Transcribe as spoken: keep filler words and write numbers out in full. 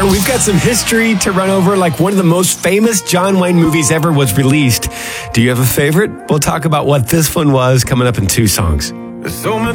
hour, we've got some history to run over, like one of the most famous John Wayne movies ever was released. Do you have a favorite? We'll talk about what this one was coming up in two songs. There's so much